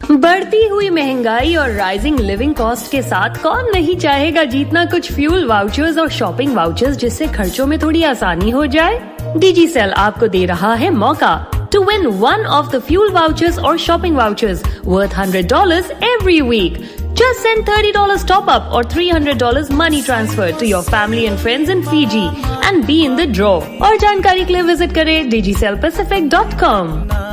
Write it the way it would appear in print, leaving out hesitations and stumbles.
बढ़ती हुई महंगाई और राइजिंग लिविंग कॉस्ट के साथ कौन नहीं चाहेगा जीतना कुछ फ्यूल वाउचर्स और शॉपिंग वाउचर्स, जिससे खर्चों में थोड़ी आसानी हो जाए। डिजिसेल आपको दे रहा है मौका to win one of the fuel vouchers or shopping vouchers worth $100 every week. Just send $30 top up or $300 money transfer to your family and friends in Fiji and be in the draw. और जानकारी के लिए visit करें digiselpacific.com।